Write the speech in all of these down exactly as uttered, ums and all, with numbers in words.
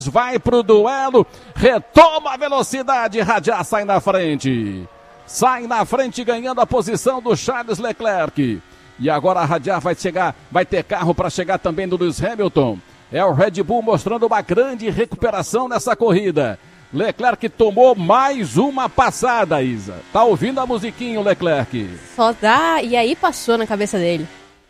vai pro duelo, retoma a velocidade, Radiar sai na frente. Sai na frente ganhando a posição do Charles Leclerc. E agora a Radiar vai chegar, vai ter carro para chegar também do Lewis Hamilton. É o Red Bull mostrando uma grande recuperação nessa corrida. Leclerc tomou mais uma passada, Isa. Tá ouvindo a musiquinha, o Leclerc? Só dá, e aí passou na cabeça dele.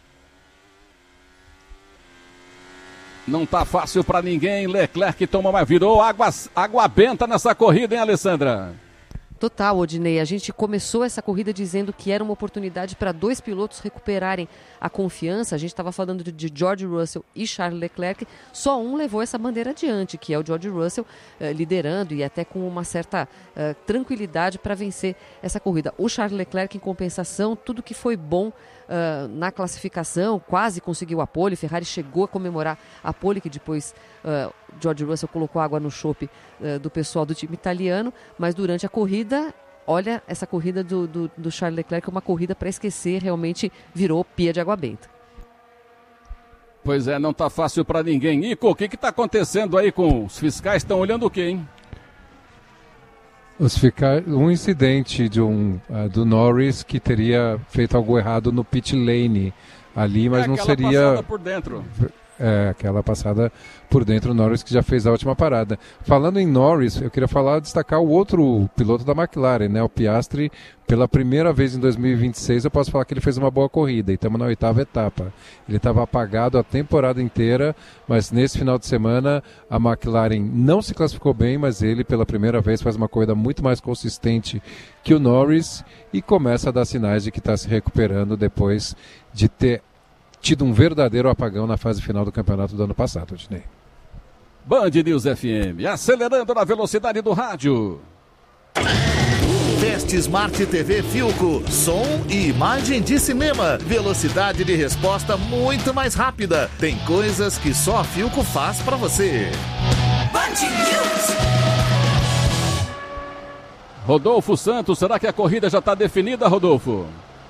Não tá fácil para ninguém. Leclerc toma mais, virou água, água benta nessa corrida, hein, Alessandra? Total, Odinei. A gente começou essa corrida dizendo que era uma oportunidade para dois pilotos recuperarem a confiança. A gente estava falando de George Russell e Charles Leclerc. Só um levou essa bandeira adiante, que é o George Russell, eh, liderando e até com uma certa eh, tranquilidade para vencer essa corrida. O Charles Leclerc, em compensação, tudo que foi bom Uh, na classificação, quase conseguiu a pole. Ferrari chegou a comemorar a pole, que depois uh, George Russell colocou água no chope uh, do pessoal do time italiano, mas durante a corrida, olha, essa corrida do, do, do Charles Leclerc é uma corrida para esquecer, realmente virou pia de água benta. Pois é, não tá fácil para ninguém. Ico, o que que tá acontecendo aí com os fiscais? Estão olhando o quê, hein? Os ficar... Um incidente de um, uh, do Norris que teria feito algo errado no pit lane ali, mas é, não seria... Aquela passada por dentro. É, aquela passada por dentro, o Norris que já fez a última parada. Falando em Norris, eu queria falar, destacar o outro piloto da McLaren, né, o Piastri. Pela primeira vez em dois mil e vinte e seis eu posso falar que ele fez uma boa corrida e estamos na oitava etapa. Ele estava apagado a temporada inteira, mas nesse final de semana a McLaren não se classificou bem, mas ele pela primeira vez faz uma corrida muito mais consistente que o Norris e começa a dar sinais de que está se recuperando depois de ter tido um verdadeiro apagão na fase final do campeonato do ano passado, Odinei. Band News F M, acelerando na velocidade do rádio. Teste Smart T V Philco, som e imagem de cinema, velocidade de resposta muito mais rápida. Tem coisas que só a Philco faz pra você. Band News. Rodolfo Santos, será que a corrida já está definida, Rodolfo?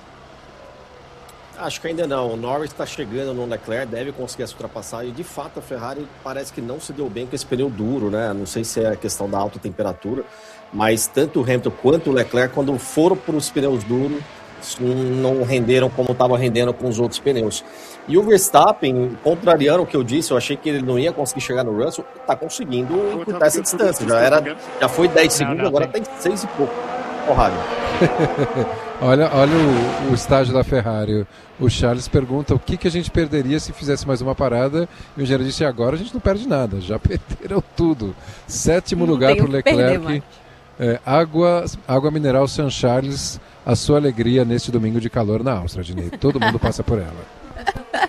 Acho que ainda não. O Norris está chegando no Leclerc, deve conseguir essa ultrapassagem. De fato, a Ferrari parece que não se deu bem com esse pneu duro, né? Não sei se é a questão da alta temperatura, mas tanto o Hamilton quanto o Leclerc, quando foram para os pneus duros, não renderam como estava rendendo com os outros pneus. E o Verstappen, contrariando o que eu disse, eu achei que ele não ia conseguir chegar no Russell, está conseguindo encurtar essa distância. Já, era, já foi dez segundos, agora está em seis e pouco. Porrada. Olha, olha o, o estágio da Ferrari. O Charles pergunta o que, que a gente perderia se fizesse mais uma parada. E o engenheiro disse, agora a gente não perde nada. Já perderam tudo. Sétimo não lugar para o Leclerc. É, água, água mineral San Charles, a sua alegria neste domingo de calor na Áustria, Dinei. Todo mundo passa por ela.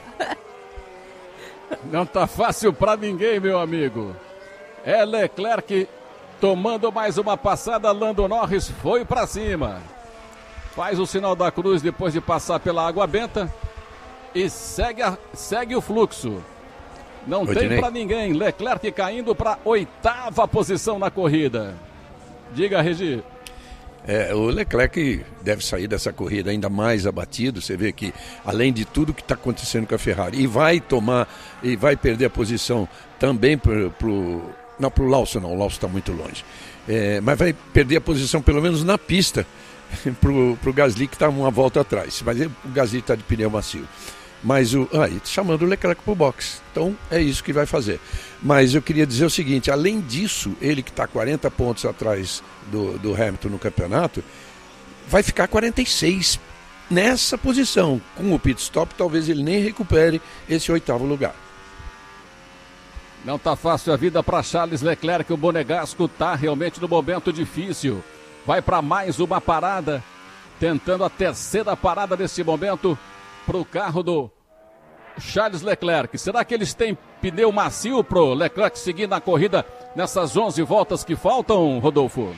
Não tá fácil para ninguém, meu amigo. É Leclerc tomando mais uma passada. Lando Norris foi para cima. Faz o sinal da cruz depois de passar pela água benta e segue, a, segue o fluxo. Não Oi, tem para ninguém. Leclerc caindo para oitava posição na corrida. Diga, Regi. É, o Leclerc deve sair dessa corrida ainda mais abatido. Você vê que, além de tudo que está acontecendo com a Ferrari, e vai tomar, e vai perder a posição também para o... Não, para o Lawson não, o Lawson está muito longe. É, mas vai perder a posição, pelo menos na pista, para o Gasly, que está uma volta atrás. Mas o Gasly está de pneu macio. Mas o. Ah, chamando o Leclerc para o box. Então é isso que vai fazer. Mas eu queria dizer o seguinte: além disso, ele que está quarenta pontos atrás do, do Hamilton no campeonato, vai ficar quarenta e seis nessa posição. Com o pit stop, talvez ele nem recupere esse oitavo lugar. Não tá fácil a vida para Charles Leclerc. O Monegasco tá realmente no momento difícil. Vai para mais uma parada, tentando a terceira parada nesse momento para o carro do Charles Leclerc. Será que eles têm pneu macio para o Leclerc seguir na corrida nessas onze voltas que faltam, Rodolfo?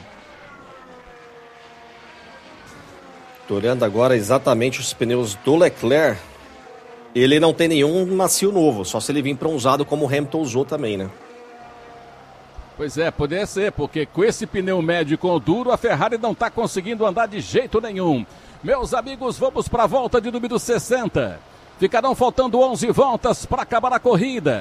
Estou olhando agora exatamente os pneus do Leclerc. Ele não tem nenhum macio novo, só se ele vir para um usado como o Hamilton usou também, né? Pois é, poderia ser, porque com esse pneu médio e com o duro, a Ferrari não está conseguindo andar de jeito nenhum. Meus amigos, vamos para a volta de número sessenta. Ficarão faltando onze voltas para acabar a corrida.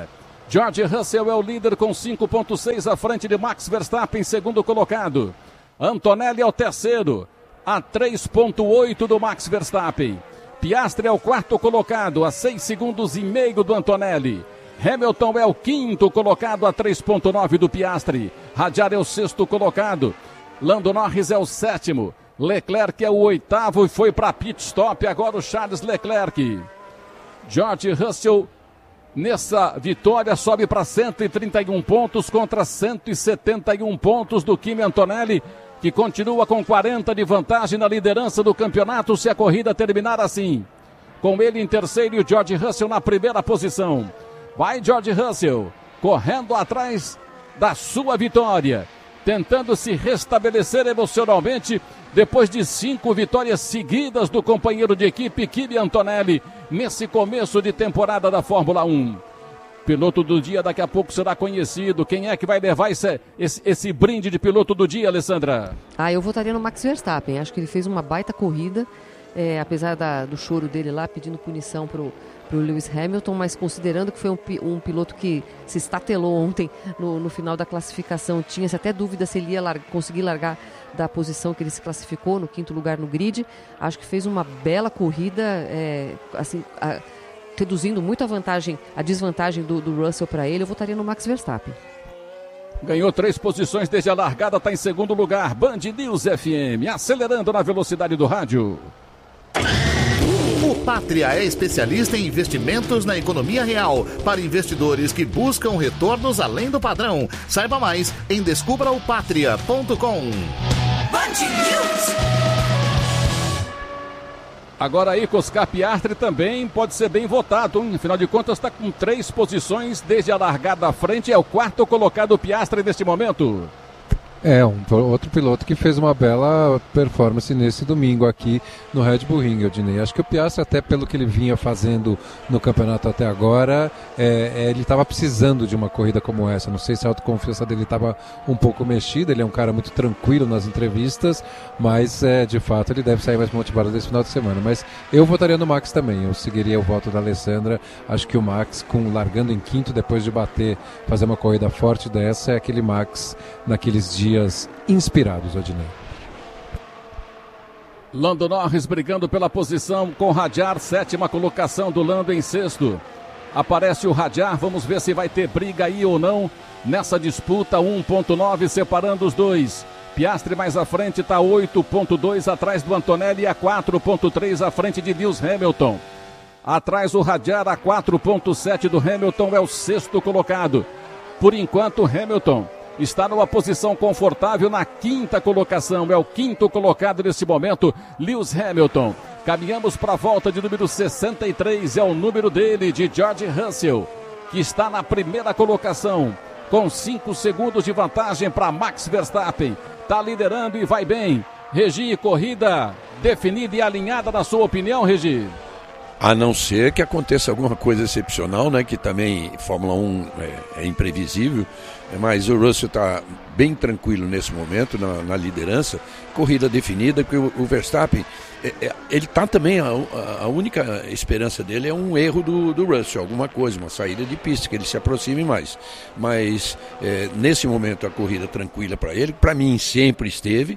George Russell é o líder com cinco ponto seis à frente de Max Verstappen, segundo colocado. Antonelli é o terceiro, a três ponto oito do Max Verstappen. Piastri é o quarto colocado, a seis segundos e meio do Antonelli. Hamilton é o quinto colocado, a três ponto nove do Piastri. Hadjar é o sexto colocado. Lando Norris é o sétimo. Leclerc é o oitavo e foi para pit stop. Agora o Charles Leclerc. George Russell, nessa vitória, sobe para cento e trinta e um pontos contra cento e setenta e um pontos do Kimi Antonelli, que continua com quarenta de vantagem na liderança do campeonato se a corrida terminar assim. Com ele em terceiro e o George Russell na primeira posição. Vai George Russell, correndo atrás da sua vitória, tentando se restabelecer emocionalmente depois de cinco vitórias seguidas do companheiro de equipe Kimi Antonelli nesse começo de temporada da Fórmula um. Piloto do dia daqui a pouco será conhecido. Quem é que vai levar esse, esse, esse brinde de piloto do dia, Alessandra? Ah, eu votaria no Max Verstappen. Acho que ele fez uma baita corrida, é, apesar da, do choro dele lá pedindo punição pro para o Lewis Hamilton, mas considerando que foi um, um piloto que se estatelou ontem no, no final da classificação, tinha-se até dúvida se ele ia largar, conseguir largar da posição que ele se classificou, no quinto lugar no grid. Acho que fez uma bela corrida, é, assim, a, reduzindo muito a vantagem, a desvantagem do, do Russell para ele. Eu votaria no Max Verstappen. Ganhou três posições desde a largada, está em segundo lugar. Band News F M, acelerando na velocidade do rádio. O Pátria é especialista em investimentos na economia real para investidores que buscam retornos além do padrão. Saiba mais em descubra o pátria ponto com. Agora aí, Oscar Piastri também pode ser bem votado, hein? Afinal de contas está com três posições desde a largada à frente, é o quarto colocado Piastri neste momento. É, um outro piloto que fez uma bela performance nesse domingo aqui no Red Bull Ring, Odinei. Acho que o Piastri, até pelo que ele vinha fazendo no campeonato até agora, é, é, ele estava precisando de uma corrida como essa. Não sei se a autoconfiança dele estava um pouco mexida, ele é um cara muito tranquilo nas entrevistas, mas é, de fato ele deve sair mais motivado desse final de semana. Mas eu votaria no Max também, eu seguiria o voto da Alessandra. Acho que o Max, com largando em quinto depois de bater, fazer uma corrida forte dessa, é aquele Max naqueles dias inspirados, Odinei. Lando Norris brigando pela posição com Hadjar, sétima colocação do Lando em sexto. Aparece o Hadjar, vamos ver se vai ter briga aí ou não nessa disputa. um ponto nove separando os dois. Piastri mais à frente, está oito ponto dois atrás do Antonelli e a quatro ponto três à frente de Lewis Hamilton. Atrás o Hadjar, a quatro ponto sete do Hamilton, é o sexto colocado. Por enquanto, Hamilton está numa posição confortável na quinta colocação, é o quinto colocado nesse momento, Lewis Hamilton. Caminhamos para a volta de número sessenta e três, é o número dele, de George Russell, que está na primeira colocação, com cinco segundos de vantagem para Max Verstappen. Está liderando e vai bem. Regi, corrida definida e alinhada, na sua opinião, Regi? A não ser que aconteça alguma coisa excepcional, né? Que também Fórmula um é, é imprevisível, mas o Russell está bem tranquilo nesse momento na, na liderança, corrida definida, porque o, o Verstappen, é, é, ele está também, a, a única esperança dele é um erro do, do Russell, alguma coisa, uma saída de pista, que ele se aproxime mais, mas é, nesse momento a corrida tranquila para ele, para mim sempre esteve.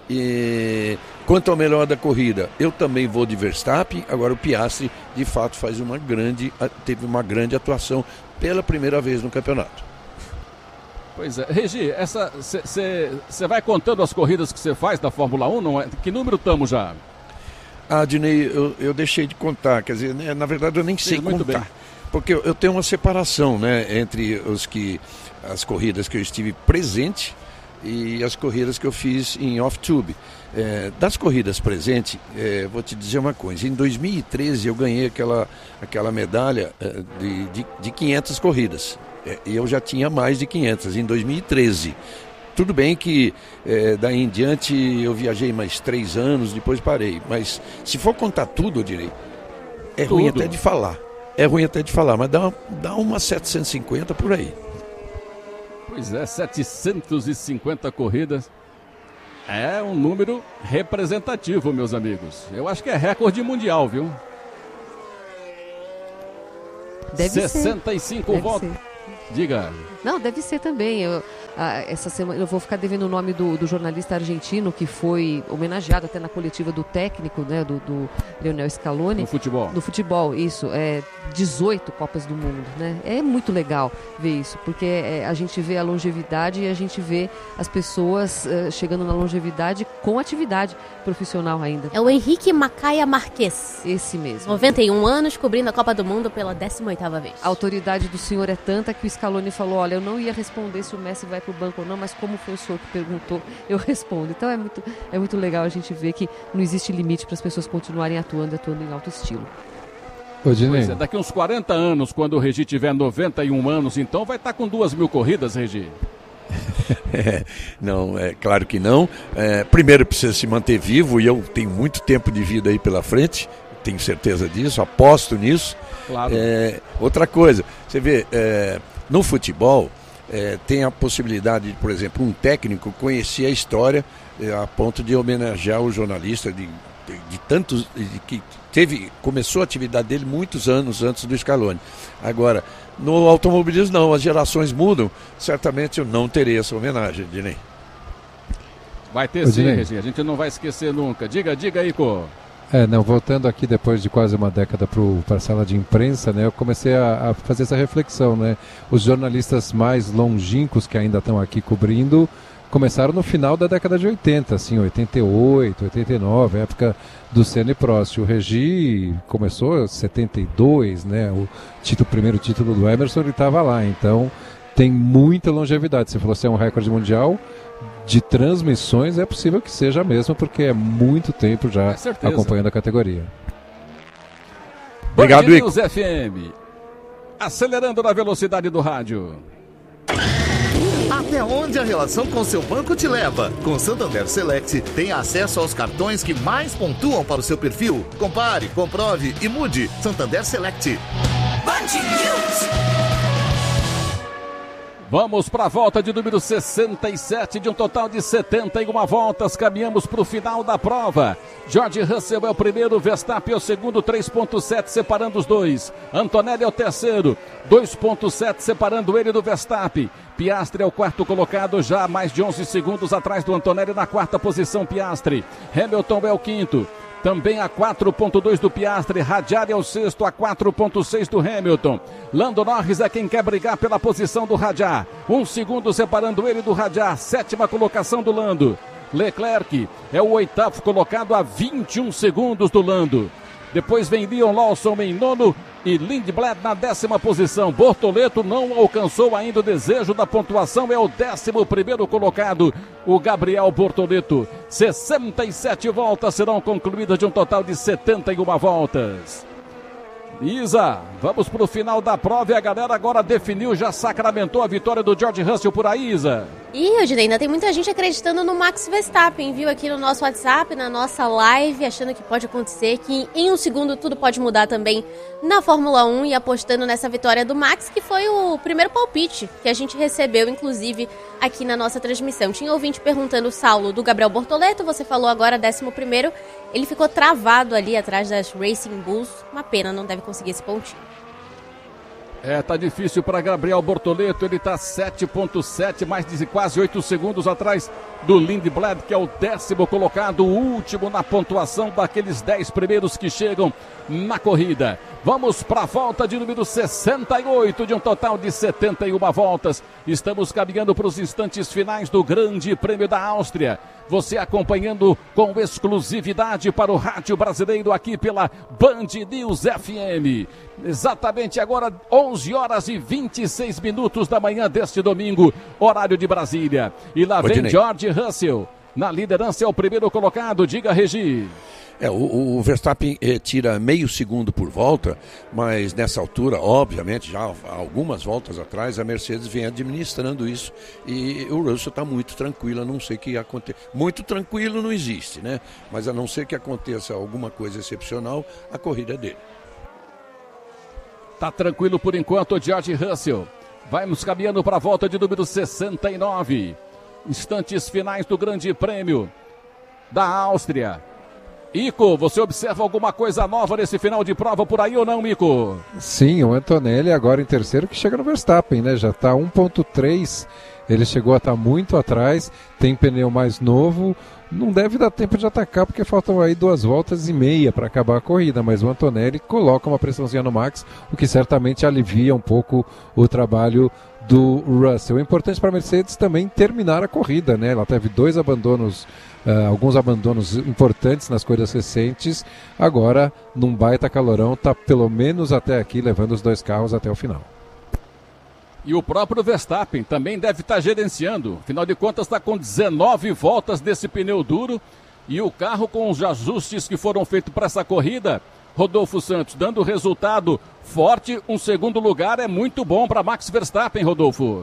E quanto ao melhor da corrida, eu também vou de Verstappen. Agora o Piastri de fato faz uma grande, teve uma grande atuação pela primeira vez no campeonato. Pois é, Regi, você vai contando as corridas que você faz da Fórmula um, não é? Que número estamos já? Ah, Dinei, eu, eu deixei de contar, quer dizer, né, na verdade eu nem sei muito contar, bem. Porque eu, eu tenho uma separação, né, entre os que, as corridas que eu estive presente e as corridas que eu fiz em off-tube. É, das corridas presentes, é, vou te dizer uma coisa, em dois mil e treze eu ganhei aquela, aquela medalha é, de, de, de quinhentas corridas, é, e eu já tinha mais de quinhentas em dois mil e treze. Tudo bem que é, daí em diante eu viajei mais três anos, depois parei, mas se for contar tudo, eu direi, é tudo. ruim até de falar, é ruim até de falar, mas dá, uma, dá umas setecentas e cinquenta por aí. Pois é, setecentas e cinquenta corridas. É um número representativo, meus amigos. Eu acho que é recorde mundial, viu? Deve sessenta e cinco ser. voltas. Diga. Não, deve ser também. Eu, ah, essa semana eu vou ficar devendo o nome do, do jornalista argentino que foi homenageado até na coletiva do técnico, né, do, do Lionel Scaloni. No futebol. No futebol, isso. É dezoito Copas do Mundo, né? É muito legal ver isso, porque é, a gente vê a longevidade e a gente vê as pessoas uh, chegando na longevidade com atividade profissional ainda. É o Henrique Macaia Marques. Esse mesmo. noventa e um anos, cobrindo a Copa do Mundo pela décima oitava vez. A autoridade do senhor é tanta que o Scaloni falou, olha, eu não ia responder se o Messi vai pro banco ou não, mas como foi o senhor que perguntou, eu respondo. Então é muito, é muito legal a gente ver que não existe limite para as pessoas continuarem atuando, atuando em alto estilo. Pois é, daqui uns quarenta anos, quando o Regi tiver noventa e um anos, então vai estar com duas mil corridas, Regi? É, não, é claro que não. É, primeiro precisa se manter vivo, e eu tenho muito tempo de vida aí pela frente, tenho certeza disso, aposto nisso. Claro. É, outra coisa, você vê, é, no futebol é, tem a possibilidade de, por exemplo, um técnico conhecer a história é, a ponto de homenagear o jornalista de, de, de tantos de, que teve, começou a atividade dele muitos anos antes do Scaloni. Agora, no automobilismo não, as gerações mudam, certamente eu não terei essa homenagem, Dinei. Vai ter sim, Regi, a gente não vai esquecer nunca. Diga, diga aí, Cô. É, não, voltando aqui depois de quase uma década para a sala de imprensa, né, eu comecei a, a fazer essa reflexão, né? Os jornalistas mais longínquos que ainda estão aqui cobrindo começaram no final da década de oitenta, assim, oitenta e oito, oitenta e nove, época do Senna e Prost. O Regi começou em setenta e dois, né? O título, primeiro título do Emerson, ele estava lá, então tem muita longevidade. Você falou que é um recorde mundial de transmissões, é possível que seja mesmo, porque é muito tempo já acompanhando a categoria. Obrigado, Band News F M, acelerando na velocidade do rádio. Até onde a relação com seu banco te leva? Com Santander Select, tem acesso aos cartões que mais pontuam para o seu perfil. Compare, comprove e mude. Santander Select. Band News. Vamos para a volta de número sessenta e sete, de um total de setenta e uma voltas. Caminhamos para o final da prova. George Russell é o primeiro, Verstappen é o segundo, três ponto sete separando os dois. Antonelli é o terceiro, dois ponto sete separando ele do Verstappen. Piastri é o quarto colocado, já mais de onze segundos atrás do Antonelli na quarta posição, Piastri. Hamilton é o quinto. Também a quatro ponto dois do Piastri, Radiari é o sexto, a quatro ponto seis do Hamilton. Lando Norris é quem quer brigar pela posição do Radiar. Um segundo separando ele do Radiar, sétima colocação do Lando. Leclerc é o oitavo colocado a vinte e um segundos do Lando. Depois vem Leon Lawson em nono e Lindblad na décima posição. Bortoleto não alcançou ainda o desejo da pontuação, é o décimo primeiro colocado, o Gabriel Bortoleto. sessenta e sete voltas serão concluídas de um total de setenta e uma voltas. Isa, vamos para o final da prova e a galera agora definiu, já sacramentou a vitória do George Russell por aí, Isa. Ih, Odinei, ainda tem muita gente acreditando no Max Verstappen, viu? Aqui no nosso WhatsApp, na nossa live, achando que pode acontecer, que em um segundo tudo pode mudar também na Fórmula um e apostando nessa vitória do Max, que foi o primeiro palpite que a gente recebeu, inclusive, aqui na nossa transmissão. Tinha ouvinte perguntando, Saulo, do Gabriel Bortoleto, você falou agora décimo primeiro, ele ficou travado ali atrás das Racing Bulls, uma pena, não deve conseguir esse pontinho. É, tá difícil para Gabriel Bortoleto, ele tá sete ponto sete, mais de quase oito segundos atrás do Lindblad, que é o décimo colocado, o último na pontuação daqueles dez primeiros que chegam na corrida. Vamos para a volta de número sessenta e oito, de um total de setenta e uma voltas. Estamos caminhando para os instantes finais do Grande Prêmio da Áustria. Você acompanhando com exclusividade para o rádio brasileiro aqui pela Band News F M. Exatamente agora, onze horas e vinte e seis minutos da manhã deste domingo, horário de Brasília. E lá vem Odinei. George Russell. Na liderança é o primeiro colocado, diga, Regi. É, o, o Verstappen eh, tira meio segundo por volta, mas nessa altura, obviamente, já há algumas voltas atrás, a Mercedes vem administrando isso e o Russell está muito tranquilo, a não ser que aconteça. Muito tranquilo não existe, né? Mas a não ser que aconteça alguma coisa excepcional, a corrida é dele. Tá tranquilo por enquanto o George Russell. Vamos caminhando para a volta de número sessenta e nove. Instantes finais do Grande Prêmio da Áustria. Ico, você observa alguma coisa nova nesse final de prova por aí ou não, Ico? Sim, o Antonelli agora em terceiro que chega no Verstappen, né? Já está um ponto três, ele chegou a estar muito atrás, tem pneu mais novo, não deve dar tempo de atacar porque faltam aí duas voltas e meia para acabar a corrida, mas o Antonelli coloca uma pressãozinha no Max, o que certamente alivia um pouco o trabalho do Russell. É importante para a Mercedes também terminar a corrida, né? Ela teve dois abandonos, uh, alguns abandonos importantes nas corridas recentes. Agora, num baita calorão, está pelo menos até aqui levando os dois carros até o final. E o próprio Verstappen também deve estar gerenciando. Afinal de contas, está com dezenove voltas desse pneu duro. E o carro, com os ajustes que foram feitos para essa corrida, Rodolfo Santos, dando resultado forte, um segundo lugar é muito bom para Max Verstappen, Rodolfo.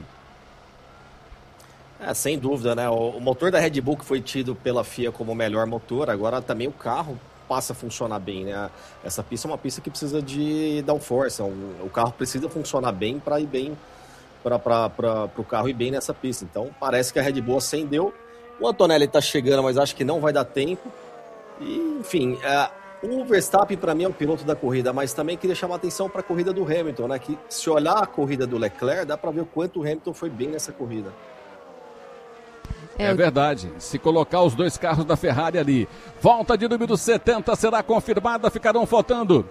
É, sem dúvida, né? O, o motor da Red Bull que foi tido pela F I A como o melhor motor, agora também o carro passa a funcionar bem, né? Essa pista é uma pista que precisa de downforce, é um, o carro precisa funcionar bem para ir bem, para o carro ir bem nessa pista. Então parece que a Red Bull acendeu. O Antonelli está chegando, mas acho que não vai dar tempo. E, enfim, é, o Verstappen para mim é o piloto da corrida, mas também queria chamar a atenção para a corrida do Hamilton, né? Que se olhar a corrida do Leclerc, dá para ver o quanto o Hamilton foi bem nessa corrida. É verdade, se colocar os dois carros da Ferrari ali, volta de número setenta será confirmada, ficarão faltando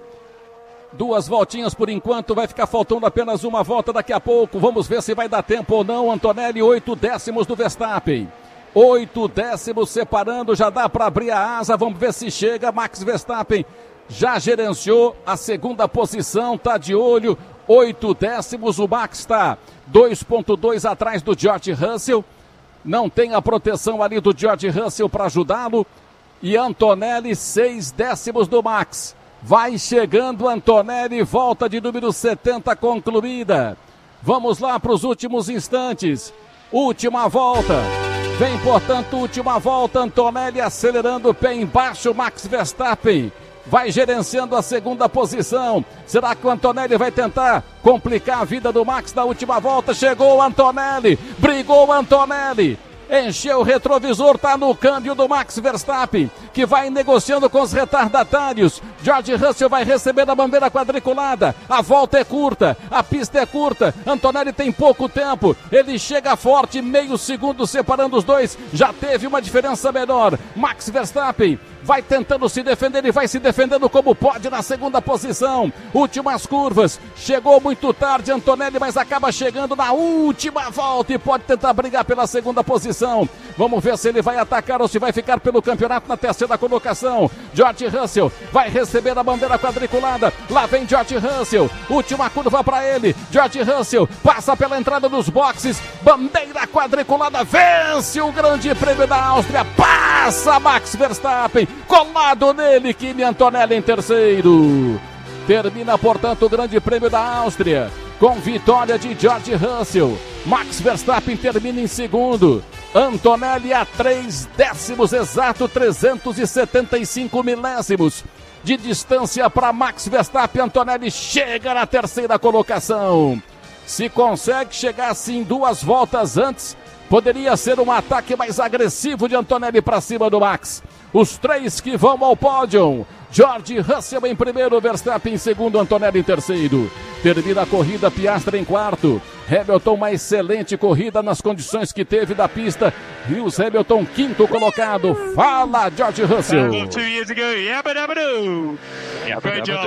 duas voltinhas por enquanto, vai ficar faltando apenas uma volta daqui a pouco, vamos ver se vai dar tempo ou não. Antonelli, oito décimos do Verstappen, oito décimos separando, já dá para abrir a asa, vamos ver se chega. Max Verstappen já gerenciou a segunda posição, tá de olho, oito décimos, o Max está dois ponto dois atrás do George Russell. Não tem a proteção ali do George Russell para ajudá-lo. E Antonelli, seis décimos do Max. Vai chegando Antonelli, volta de número setenta concluída. Vamos lá para os últimos instantes. Última volta. Vem, portanto, última volta. Antonelli acelerando o pé embaixo. Max Verstappen vai gerenciando a segunda posição. Será que o Antonelli vai tentar complicar a vida do Max na última volta? Chegou o Antonelli, brigou o Antonelli, encheu o retrovisor, tá no câmbio do Max Verstappen, que vai negociando com os retardatários. George Russell vai receber a bandeira quadriculada, a volta é curta, a pista é curta, Antonelli tem pouco tempo, ele chega forte, meio segundo separando os dois, já teve uma diferença menor. Max Verstappen vai tentando se defender e vai se defendendo como pode na segunda posição. Últimas curvas, chegou muito tarde Antonelli, mas acaba chegando na última volta e pode tentar brigar pela segunda posição. Vamos ver se ele vai atacar ou se vai ficar pelo campeonato na terceira colocação. George Russell vai receber a bandeira quadriculada. Lá vem George Russell, última curva para ele. George Russell passa pela entrada dos boxes, bandeira quadriculada, vence o Grande Prêmio da Áustria, passa Max Verstappen, colado nele, Kimi Antonelli em terceiro. Termina, portanto, o Grande Prêmio da Áustria com vitória de George Russell. Max Verstappen termina em segundo. Antonelli a três décimos exato, trezentos e setenta e cinco milésimos de distância para Max Verstappen. Antonelli chega na terceira colocação. Se consegue chegar assim duas voltas antes, poderia ser um ataque mais agressivo de Antonelli para cima do Max. Os três que vão ao pódio: George Russell em primeiro, Verstappen em segundo, Antonelli em terceiro. Termina a corrida, Piastri em quarto. Hamilton, uma excelente corrida nas condições que teve da pista. Lewis Hamilton, quinto colocado. Fala, George Russell. Two years ago, yabba dabba doo. Great job.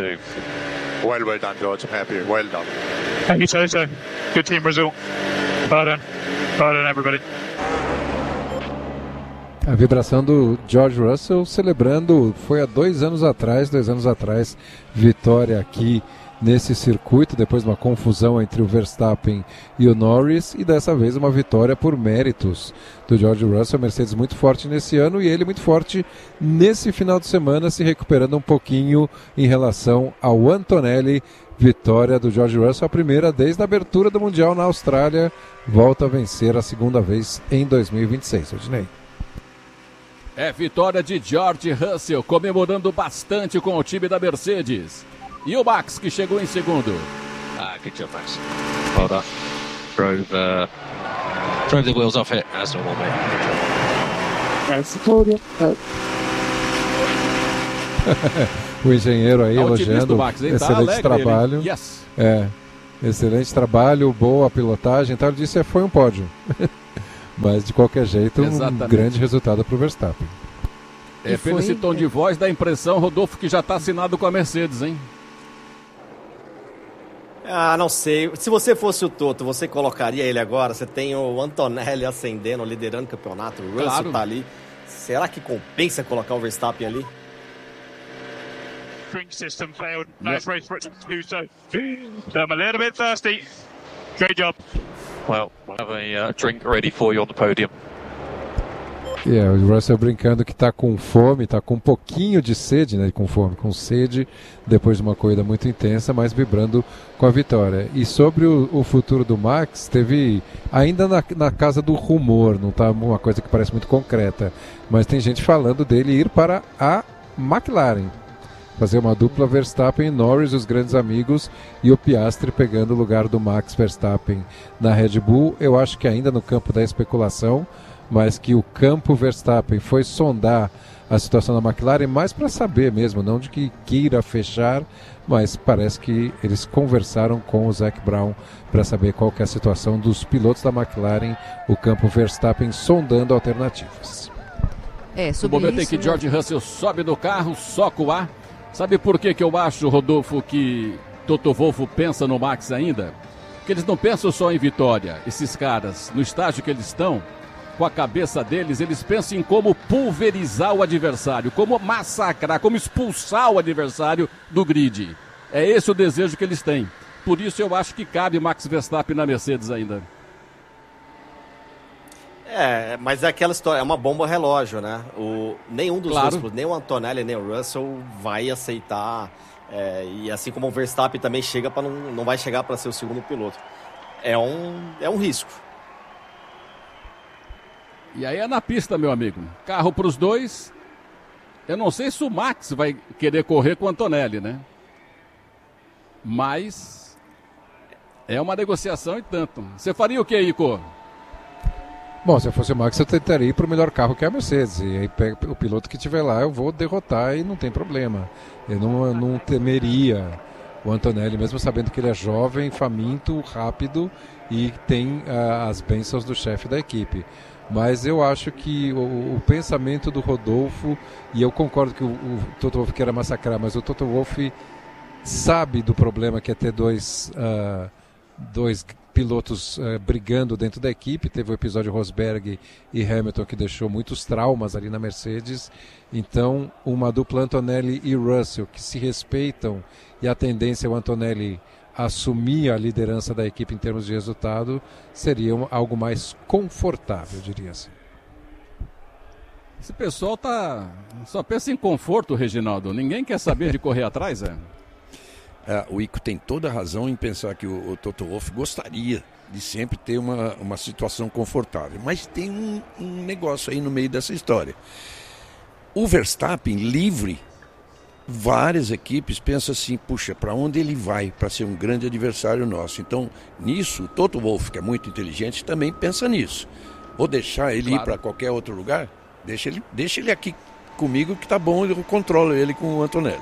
Well, well done, George. I'm happy. Well done. Thank you, so, so. Good team, Brazil. Well done. Well done, everybody. A vibração do George Russell celebrando, foi há dois anos atrás, dois anos atrás, vitória aqui nesse circuito, depois de uma confusão entre o Verstappen e o Norris, e dessa vez uma vitória por méritos do George Russell. Mercedes muito forte nesse ano e ele muito forte nesse final de semana, se recuperando um pouquinho em relação ao Antonelli. Vitória do George Russell, a primeira desde a abertura do Mundial na Austrália, volta a vencer a segunda vez em dois mil e vinte e seis. Odinei. É vitória de George Russell, comemorando bastante com o time da Mercedes. E o Max, que chegou em segundo. Ah, good job, Max. Well done. Drove, uh, drove the wheels off it, as normal, mate. o engenheiro aí tá elogiando. Max, hein? Excelente tá trabalho. Ele, yes. É, excelente trabalho, boa pilotagem. Então ele disse que foi um pódio. Mas de qualquer jeito, Exatamente. um grande resultado para o Verstappen. É, pelo esse tom de voz, dá a impressão, Rodolfo, que já está assinado com a Mercedes, hein? Ah, não sei. Se você fosse o Toto, você colocaria ele agora? Você tem o Antonelli ascendendo, liderando o campeonato, o Russell claro. tá ali. Será que compensa colocar o Verstappen ali? Drink system failed. Nice race for it to do so. I'm a little bit thirsty. Great job. Well, we'll have a uh, drink ready for you on the podium. É, yeah, o Russell brincando que está com fome, está com um pouquinho de sede, né? Com fome, com sede, depois de uma corrida muito intensa, mas vibrando com a vitória. E sobre o, o futuro do Max, teve ainda na, na casa do rumor, não está uma coisa que parece muito concreta, mas tem gente falando dele ir para a McLaren. Fazer uma dupla Verstappen e Norris, os grandes amigos, e o Piastri pegando o lugar do Max Verstappen na Red Bull. Eu acho que ainda no campo da especulação, mas que o campo Verstappen foi sondar a situação da McLaren mais para saber mesmo, não de que queira fechar, mas parece que eles conversaram com o Zac Brown para saber qual que é a situação dos pilotos da McLaren, o campo Verstappen sondando alternativas. É, sobre o momento isso, em que né? George Russell sobe do carro, soca o ar. Sabe por que que eu acho, Rodolfo, que Toto Wolff pensa no Max ainda? Porque eles não pensam só em vitória. Esses caras, no estágio que eles estão, com a cabeça deles, eles pensam em como pulverizar o adversário, como massacrar, como expulsar o adversário do grid. É esse o desejo que eles têm. Por isso eu acho que cabe Max Verstappen na Mercedes ainda. É, mas é aquela história, é uma bomba relógio, né? O, nenhum dos claro. dois, nem o Antonelli nem o Russell vai aceitar, é, e assim como o Verstappen também chega para não, não vai chegar para ser o segundo piloto. É um, é um risco. E aí é na pista, meu amigo. Carro para os dois. Eu não sei se o Max vai querer correr com o Antonelli, né? Mas é uma negociação e tanto. Você faria o que, Ico? Bom, se eu fosse o Max, eu tentaria ir para o melhor carro que é a Mercedes. E aí pega o piloto que estiver lá, eu vou derrotar e não tem problema. Eu não, eu não temeria o Antonelli, mesmo sabendo que ele é jovem, faminto, rápido e tem uh, as bênçãos do chefe da equipe. Mas eu acho que o, o pensamento do Rodolfo, e eu concordo que o, o Toto Wolff queira massacrar, mas o Toto Wolff sabe do problema que é ter dois, uh, dois pilotos uh, brigando dentro da equipe. Teve o episódio Rosberg e Hamilton que deixou muitos traumas ali na Mercedes. Então, uma dupla Antonelli e Russell que se respeitam, e a tendência é o Antonelli assumir a liderança da equipe em termos de resultado, seria um, algo mais confortável, eu diria assim. Esse pessoal tá só pensa em conforto, Reginaldo. Ninguém quer saber de correr atrás, é? É, o Ico tem toda a razão em pensar que o, o Toto Wolff gostaria de sempre ter uma, uma situação confortável. Mas tem um, um negócio aí no meio dessa história. O Verstappen, livre, várias equipes pensam assim, puxa, para onde ele vai para ser um grande adversário nosso? Então, nisso, o Toto Wolff, que é muito inteligente, também pensa nisso. Vou deixar ele claro. ir para qualquer outro lugar? Deixa ele, deixa ele aqui comigo que tá bom, eu controlo ele com o Antonelli.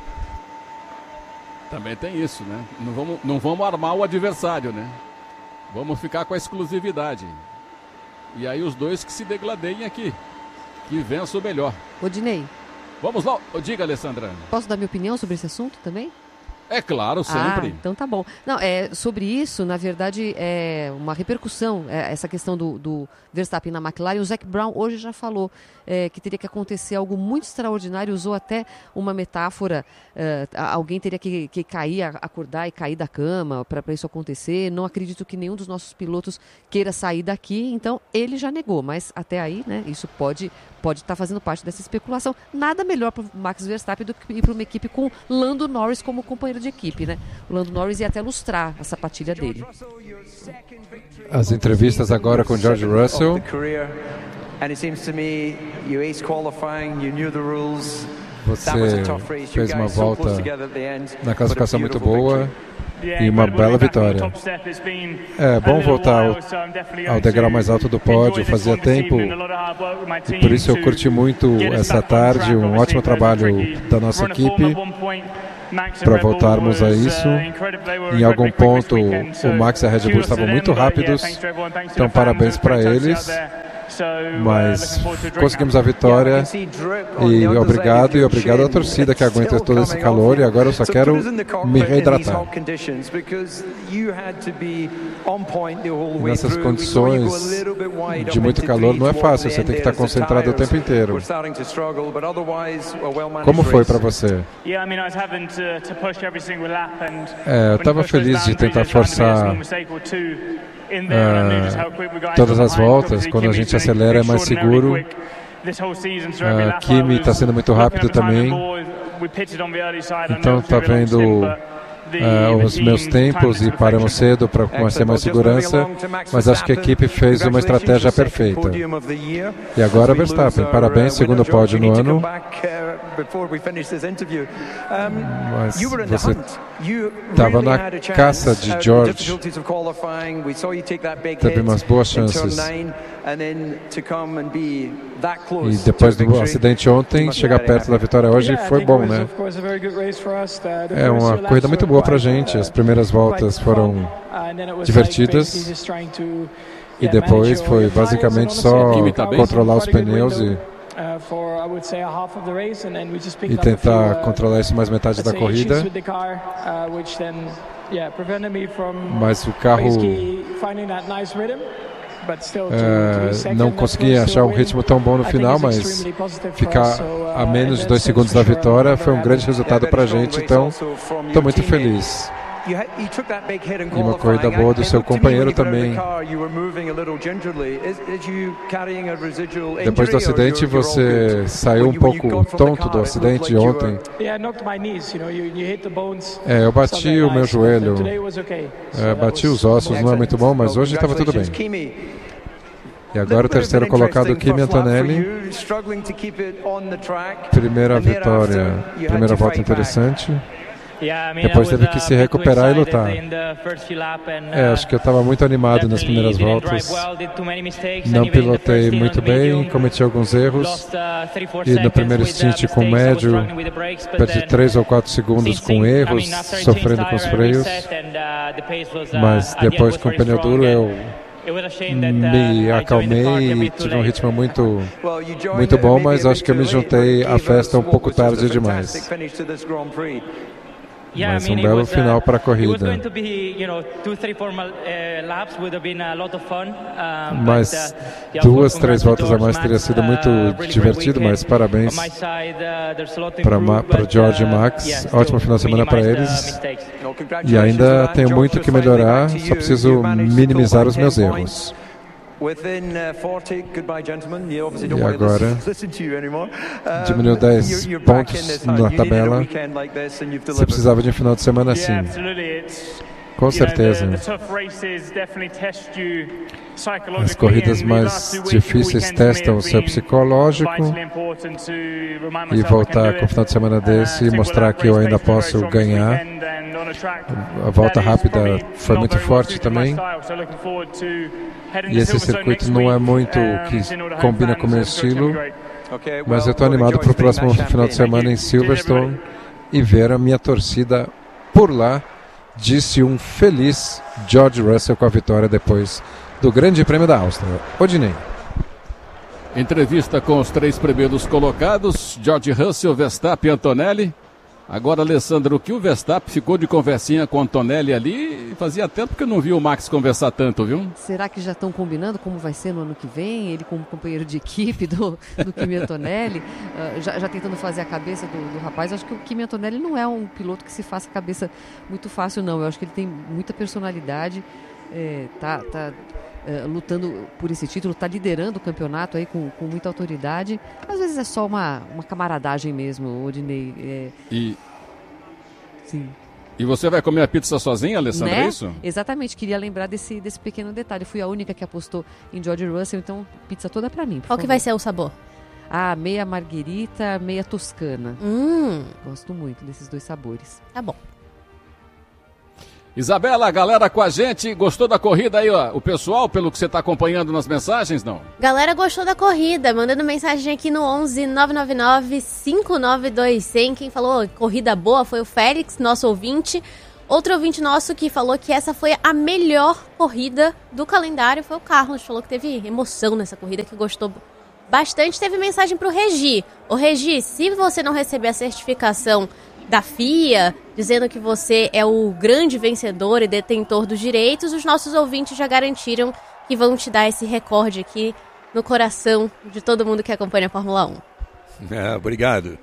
Também tem isso, né? Não vamos, não vamos armar o adversário, né? Vamos ficar com a exclusividade. E aí os dois que se degladeiem aqui, que vençam o melhor. Odinei. Vamos lá, diga, Alessandra. Posso dar minha opinião sobre esse assunto também? É claro, sempre. Ah, então tá bom. Não, é, sobre isso, na verdade, é uma repercussão, é, essa questão do, do Verstappen na McLaren. O Zac Brown hoje já falou é, que teria que acontecer algo muito extraordinário, usou até uma metáfora, é, alguém teria que, que cair, acordar e cair da cama para isso acontecer. Não acredito que nenhum dos nossos pilotos queira sair daqui, então ele já negou, mas até aí, né, isso pode pode estar fazendo parte dessa especulação. Nada melhor para o Max Verstappen do que ir para uma equipe com Lando Norris como companheiro de equipe, né? O Lando Norris ia até lustrar a sapatilha dele. As entrevistas agora com George Russell. Você fez uma volta na classificação muito boa, e uma bela vitória. É bom voltar ao, ao degrau mais alto do pódio, fazia tempo, e por isso eu curti muito essa tarde, um ótimo trabalho da nossa equipe para voltarmos a isso. Em algum ponto o Max e a Red Bull estavam muito rápidos, então parabéns para eles. Mas conseguimos a vitória e obrigado e obrigado à torcida que aguenta todo esse calor, e agora eu só quero me reidratar. E nessas condições de muito calor não é fácil, você tem que estar concentrado o tempo inteiro. Como foi para você? É, eu estava feliz de tentar forçar Uh, todas as voltas. Quando a gente acelera é mais seguro. uh, Kimi está sendo muito rápido também, então está vendo Uh, os meus tempos e paramos cedo para ter mais segurança, mas acho que a equipe fez uma estratégia perfeita. E agora Verstappen, parabéns, segundo pódio no ano. Mas você estava na caça de George, teve umas boas chances. E depois do acidente ontem, chegar perto da vitória hoje foi bom, né? É uma corrida muito boa pra gente. As primeiras voltas foram divertidas e depois foi basicamente só controlar os pneus e, e tentar controlar isso mais metade da corrida. Mas o carro Uh, não consegui achar um ritmo tão bom no final, mas ficar a menos de dois segundos da vitória foi um grande resultado para a gente, então estou muito feliz. E uma corrida boa do seu companheiro também. Depois do acidente, você saiu um pouco tonto do acidente ontem. É, eu bati o meu joelho, é, bati os ossos, não é muito bom, mas hoje estava tudo bem. E agora o terceiro colocado, Kimi Antonelli. Primeira vitória, primeira volta interessante. Depois teve que se recuperar e lutar. É, acho que eu estava muito animado nas primeiras voltas. Não pilotei muito bem, cometi alguns erros. E no primeiro stint com médio, perdi três ou quatro segundos com erros, sofrendo com os freios. Mas depois com o pneu duro eu me acalmei e tive um ritmo muito, muito bom, mas acho que eu me juntei à festa um pouco tarde demais. Mas um belo final para a corrida. Mas duas, três voltas a mais teria sido muito divertido, mas parabéns para o George e Max. Ótimo final de semana para eles. E ainda tenho muito que melhorar, só preciso minimizar os meus erros. E agora diminuiu dez pontos na tabela. Você precisava de um final de semana assim. Com certeza. As corridas mais difíceis testam o seu psicológico, e voltar com um final de semana desse e mostrar que eu ainda posso ganhar. A volta rápida foi muito forte também. E esse circuito não é muito que combina com o meu estilo, mas eu estou animado para o próximo final de semana em Silverstone e ver a minha torcida por lá, disse um feliz George Russell com a vitória depois do Grande Prêmio da Áustria. Odinei. Entrevista com os três primeiros colocados, George Russell, Verstappen e Antonelli. Agora, Alessandro, o que o Verstappen ficou de conversinha com o Antonelli ali, fazia tempo que eu não vi o Max conversar tanto, viu? Será que já estão combinando como vai ser no ano que vem? Ele como companheiro de equipe do, do Kimi Antonelli, uh, já, já tentando fazer a cabeça do, do rapaz. Eu acho que o Kimi Antonelli não é um piloto que se faça a cabeça muito fácil, não. Eu acho que ele tem muita personalidade, é, tá... tá Uh, lutando por esse título, está liderando o campeonato aí com, com muita autoridade. Às vezes é só uma, uma camaradagem mesmo, Odinei. É... E... Sim. E você vai comer a pizza sozinha, Alessandra, né? é isso? Exatamente, queria lembrar desse, desse pequeno detalhe. Fui a única que apostou em George Russell, então pizza toda para mim. Qual que vai ser o sabor? Ah, meia marguerita, meia toscana. Hum. Gosto muito desses dois sabores. Tá bom. Isabela, a galera com a gente, gostou da corrida aí, ó? O pessoal, pelo que você está acompanhando nas mensagens, não? Galera gostou da corrida, mandando mensagem aqui no onze nove nove nove cinco nove dois zero zero. Quem falou corrida boa foi o Félix, nosso ouvinte. Outro ouvinte nosso que falou que essa foi a melhor corrida do calendário foi o Carlos. Falou que teve emoção nessa corrida, que gostou bastante. Teve mensagem para o Regi. Ô Regi, se você não receber a certificação da F I A, dizendo que você é o grande vencedor e detentor dos direitos, os nossos ouvintes já garantiram que vão te dar esse recorde aqui no coração de todo mundo que acompanha a Fórmula um. É, obrigado.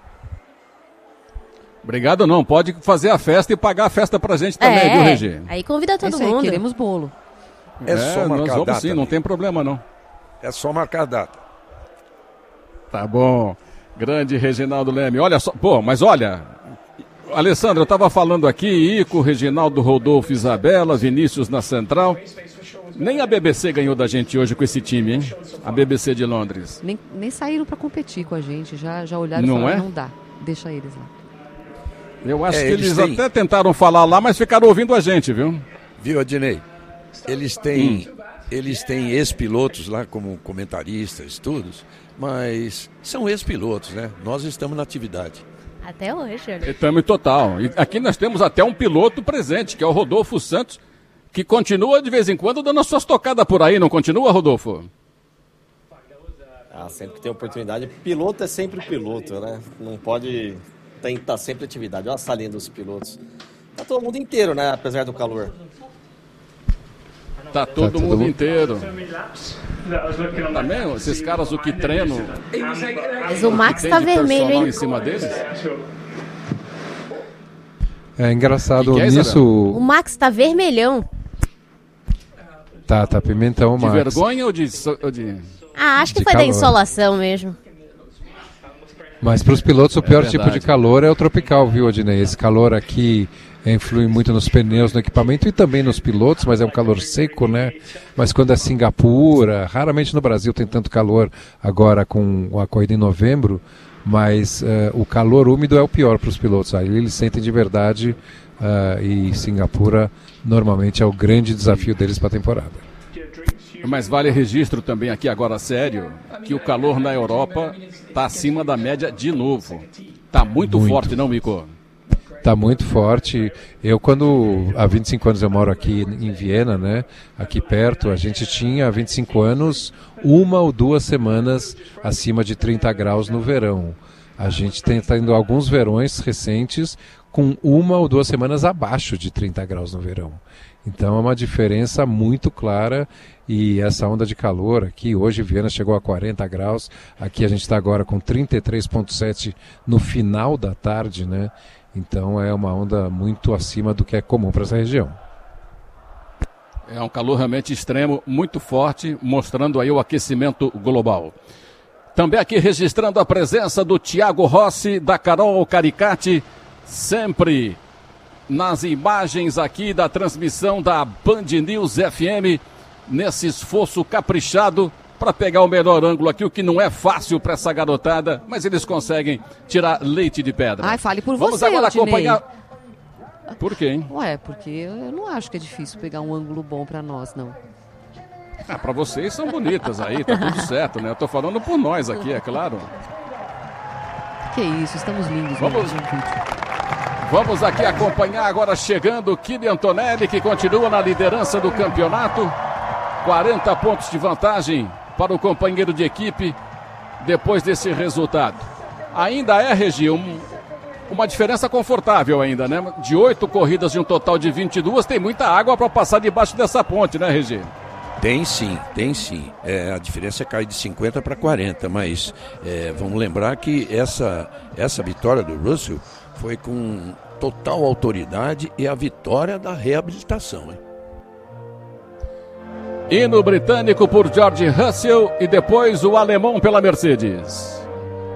Obrigado não, pode fazer a festa e pagar a festa pra gente também, é, viu, Regi? Aí convida todo Esse mundo. Aí, queremos bolo. É, é só marcar nós vamos a data. Sim, não tem problema não. É só marcar a data. Tá bom. Grande Reginaldo Leme. Olha só, pô, mas olha, Alessandro, eu estava falando aqui, Ico, Reginaldo, Rodolfo, Isabela, Vinícius na central. Nem a B B C ganhou da gente hoje com esse time, hein? A B B C de Londres. Nem, nem saíram para competir com a gente, já, já olharam não e falaram, é? não dá, deixa eles lá. Eu acho é, que eles, eles têm... até tentaram falar lá, mas ficaram ouvindo a gente, viu? Viu, Adinei? Eles têm, hum. eles têm ex-pilotos lá como comentaristas, todos, mas são ex-pilotos, né? Nós estamos na atividade. Até hoje, olha. Estamos em total. E aqui nós temos até um piloto presente, que é o Rodolfo Santos, que continua de vez em quando dando as suas tocadas por aí, não continua, Rodolfo? Ah, sempre que tem oportunidade. Piloto é sempre piloto, né? Não pode... Tem que estar sempre em atividade. Olha a salinha dos pilotos. Tá todo mundo inteiro, né? Apesar do calor. Tá todo, tá todo mundo inteiro. Também, esses caras o que treinam. Mas o Max tá vermelho, hein? Em cima deles. É engraçado que que é, nisso. O Max tá vermelhão. Tá, tá pimentão, de Max. De vergonha ou de, ou de... Ah, acho que de foi calor. Da insolação mesmo. Mas para os pilotos o pior é tipo de calor é o tropical, viu, Odinei? Esse calor aqui influi muito nos pneus, no equipamento e também nos pilotos, mas é um calor seco, né? Mas quando é Singapura, raramente no Brasil tem tanto calor agora com a corrida em novembro, mas uh, o calor úmido é o pior para os pilotos. Aí eles sentem de verdade uh, e Singapura normalmente é o grande desafio deles para a temporada. Mas vale registro também aqui agora, sério, que o calor na Europa está acima da média de novo. Está muito, muito forte, não, Mico? Está muito forte. Eu, quando há vinte e cinco anos eu moro aqui em Viena, né? Aqui perto, a gente tinha há vinte e cinco anos uma ou duas semanas acima de trinta graus no verão. A gente tem tá indo alguns verões recentes com uma ou duas semanas abaixo de trinta graus no verão. Então é uma diferença muito clara e essa onda de calor aqui, hoje Viena chegou a quarenta graus, aqui a gente está agora com trinta e três vírgula sete no final da tarde, né? Então é uma onda muito acima do que é comum para essa região. É um calor realmente extremo, muito forte, mostrando aí o aquecimento global. Também aqui registrando a presença do Thiago Rossi, da Carol Caricati, sempre nas imagens aqui da transmissão da Band News F M, nesse esforço caprichado para pegar o melhor ângulo aqui, o que não é fácil para essa garotada, mas eles conseguem tirar leite de pedra. Ai, fale por Vamos você, agora Odinei. acompanhar. Por quê, hein? Ué, porque eu não acho que é difícil pegar um ângulo bom para nós, não. Ah, para vocês são bonitas aí, tá tudo certo, né? Eu tô falando por nós aqui, é claro. Que isso, estamos lindos. Vamos, vamos aqui acompanhar agora chegando o Kimi Antonelli, que continua na liderança do campeonato. quarenta pontos de vantagem para o companheiro de equipe depois desse resultado. Ainda é, Regi, um, uma diferença confortável ainda, né? De oito corridas de um total de vinte e duas, tem muita água para passar debaixo dessa ponte, né, Regi? Tem sim, tem sim. É, a diferença cai de cinquenta para quarenta, mas é, vamos lembrar que essa, essa vitória do Russell foi com total autoridade e a vitória da reabilitação, hein? Hino britânico por George Russell e depois o alemão pela Mercedes.